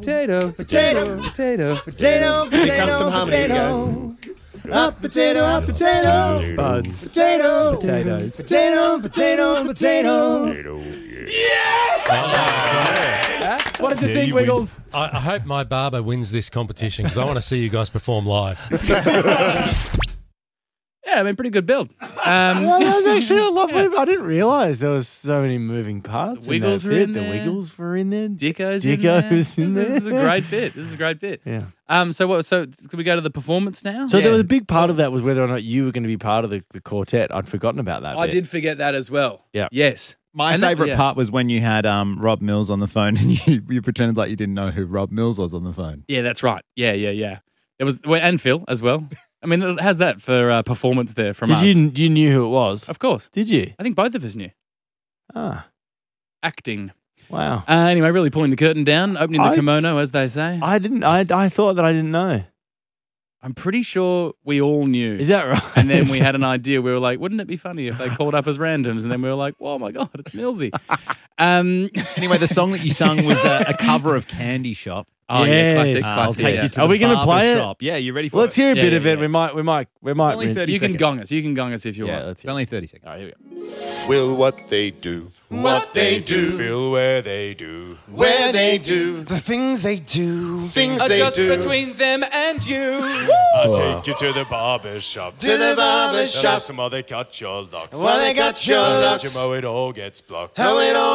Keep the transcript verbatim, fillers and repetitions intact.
potato, potato, potato, potato, Here comes some harmony. potato. Up potato, up potato. Spuds. Potato. Potatoes. Potato, potato, potato. What did you Yeah, think, you win. Wiggles? I, I hope my barber wins this competition because I want to see you guys perform live. Yeah, I mean, pretty good build. Um, Well, that was actually a lot. Of, I didn't realise there was so many moving parts. The Wiggles in were that in bit. there. The Wiggles were in there. Dicko's, Dicko's in in there. there. This is a great bit. This is a great bit. Yeah. Um. So what? So could we go to the performance now? So Yeah. there was a big part of that was whether or not you were going to be part of the, the quartet. I'd forgotten about that. I bit. did forget that as well. Yeah. Yes. My And that- favourite yeah. part was when you had um, Rob Mills on the phone and you, you pretended like you didn't know who Rob Mills was on the phone. Yeah, that's right. Yeah, yeah, yeah. It was well, and Phil as well. I mean, how's that for uh, performance there from Did us? you you knew who it was? Of course. Did you? I think both of us knew. Ah, Acting. wow. Uh, anyway, really pulling the curtain down, opening the I- kimono, as they say. I didn't. I I thought that I didn't know. I'm pretty sure we all knew. Is that right? And then we had an idea. We were like, wouldn't it be funny if they called up as randoms? And then we were like, oh my God, it's Millsy. Um, Anyway, the song that you sung was a, a cover of Candy Shop. oh, yeah, classic. Yes. Uh, I'll classic, take yeah. you to Are the we gonna barber play it? shop. Yeah, you ready for Well, let's it? hear a Yeah, bit yeah, of it. yeah. We might. We might. We might. only rinse- thirty You can seconds. gong us. You can gong us if you Yeah. want. Let's It's hear. only thirty seconds. All right, here we go. Will what they do, what they do, Feel where they do. where they do, The things they do. things they do. them and you. I'll take you to the barber shop. To the barber Tell shop. us how they cut your locks. While they cut your How locks. you mow it all gets blocked. How it all